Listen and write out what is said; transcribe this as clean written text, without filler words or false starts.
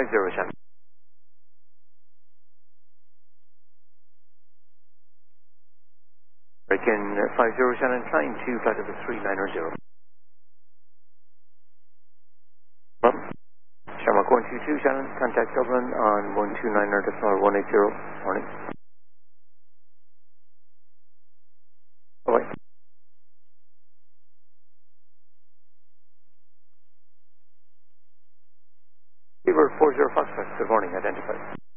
50 Shannon. American 50 Shannon, climb to flight level 3900. Shamrock 122 Shannon, contact Dublin on 129.180. Morning. Bye-bye. Seabird 40 Foxtrot, good morning, identified.